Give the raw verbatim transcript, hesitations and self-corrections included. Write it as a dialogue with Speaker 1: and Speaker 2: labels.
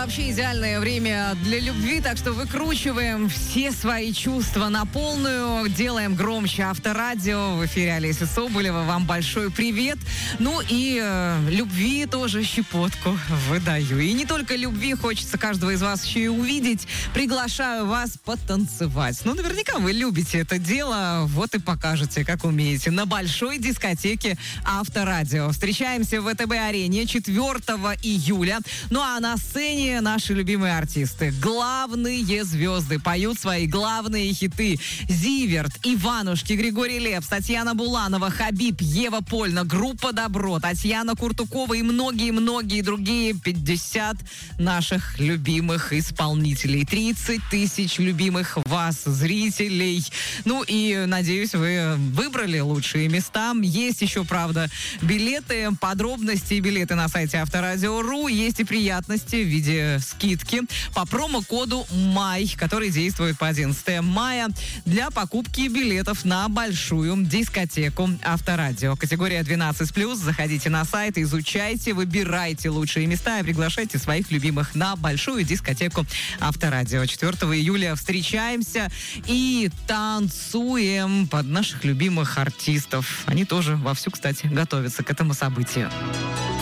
Speaker 1: вообще идеальное время для любви, так что выкручиваем все свои чувства на полную, делаем громче Авторадио. В эфире Олеся Соболева. Вам большой привет. Ну и э, любви тоже щепотку выдаю. И не только любви, хочется каждого из вас еще и увидеть. Приглашаю вас потанцевать. Ну, наверняка вы любите это дело. Вот и покажете, как умеете. На большой дискотеке Авторадио. Встречаемся в ВТБ-арене четвёртого июля. Ну а на сцене наши любимые артисты. Главные звезды поют свои главные хиты. Зиверт, Иванушки, Григорий Лепс, Татьяна Буланова, Хабиб, Ева Польна, группа Добро, Татьяна Куртукова и многие-многие другие. пятьдесят наших любимых исполнителей. тридцать тысяч любимых вас, зрителей. Ну и, надеюсь, вы выбрали лучшие места. Есть еще, правда, билеты, подробности и билеты на сайте Авторадио точка ру. Есть и приятности в виде скидки по промокоду МАЙ, который действует по одиннадцатого мая для покупки билетов на большую дискотеку Авторадио. Категория двенадцать плюс. Заходите на сайт, изучайте, выбирайте лучшие места и приглашайте своих любимых на большую дискотеку Авторадио. четвёртого июля встречаемся и танцуем под наших любимых артистов. Они тоже вовсю, кстати, готовятся к этому событию.